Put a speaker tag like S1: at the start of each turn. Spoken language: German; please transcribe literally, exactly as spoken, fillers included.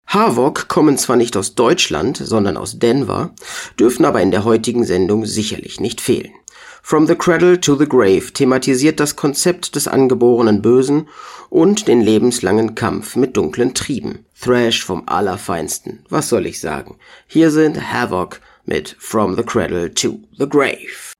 S1: Havok kommen zwar nicht aus Deutschland, sondern aus Denver, dürfen aber in der heutigen Sendung sicherlich nicht fehlen. From the Cradle to the Grave thematisiert das Konzept des angeborenen Bösen und den lebenslangen Kampf mit dunklen Trieben. Thrash vom Allerfeinsten, was soll ich sagen? Hier sind Havok mit From the Cradle to the Grave.